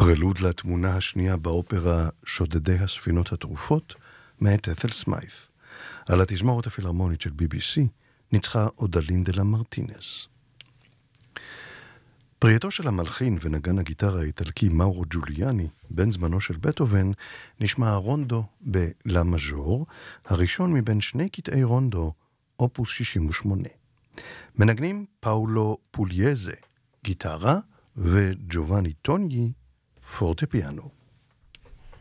פרלוד לתמונה השנייה באופרה שודדי הספינות התרופות מאת את'ל סמיית'. על התזמורת הפילהרמונית של BBC ניצחה אודלינדה מרטינס. פרייתו של המלחין ונגן הגיטרה האיטלקי מאורו ג'וליאני, בן זמנו של בטהובן, נשמע הרונדו בלה מז'ור, הראשון מבין שני קטעי רונדו, אופוס 68. מנגנים פאולו פולייזה, גיטרה, וג'ובאני טונגי, פורטפיאנו.